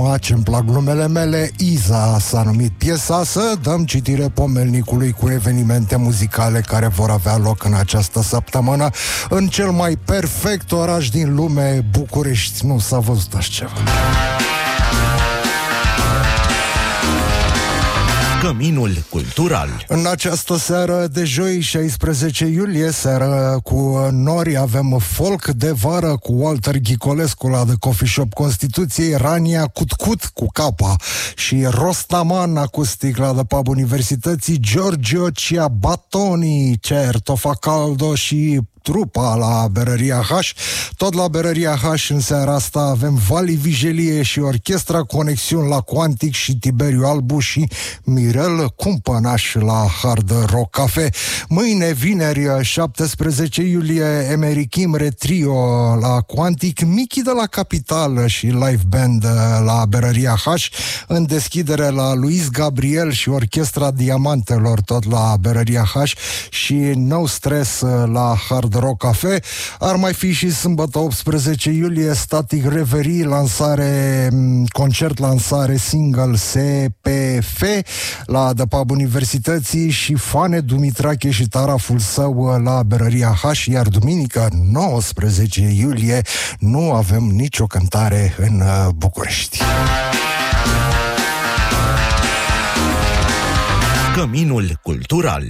Ce-mi plac glumele mele, Iza s-a numit piesa. Să dăm citire pomelnicului cu evenimente muzicale care vor avea loc în această săptămână în cel mai perfect oraș din lume, București. Nu s-a văzut așa ceva. Căminul cultural. În această seară de joi, 16 iulie, seară cu nori, avem folk de vară cu Walter Ghicolescu la The Coffee Shop Constituției, Rania Cutcut cu capa și Rostaman acustic la The Pub Universității, Giorgio Ciabatoni, Certofa Caldo și trupa la Berăria H. Tot la Berăria H în seara asta avem Vali Vigelie și Orchestra Conexiuni la Quantic și Tiberiu Albu și Mirel Cumpănaș la Hard Rock Cafe. Mâine, vineri, 17 iulie, Emeric Imre Trio la Quantic, Michi de la Capital și live band la Berăria H, în deschidere la Luis Gabriel și Orchestra Diamantelor tot la Berăria H și No Stress la Hard Rock Cafe. Ar mai fi și sâmbătă 18 iulie Static Reverie, concert lansare single SPF la The Pub Universității și Fane Dumitrache și taraful său la Berăria H, iar duminică 19 iulie nu avem nicio cântare în București. Căminul cultural.